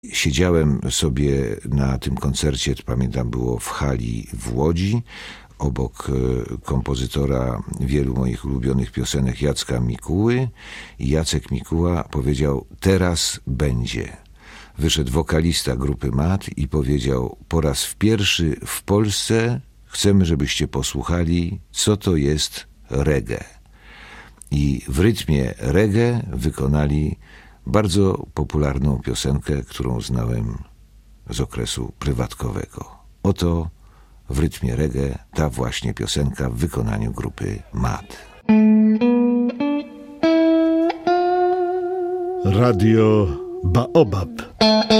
Siedziałem sobie na tym koncercie, pamiętam, było w hali w Łodzi, obok kompozytora wielu moich ulubionych piosenek Jacka Mikuły, i Jacek Mikuła powiedział: teraz będzie. Wyszedł wokalista grupy MAT i powiedział: po raz pierwszy w Polsce chcemy, żebyście posłuchali, co to jest reggae. I w rytmie reggae wykonali bardzo popularną piosenkę, którą znałem z okresu prywatkowego. Oto w rytmie reggae ta właśnie piosenka w wykonaniu grupy MAT. Radio Baobab.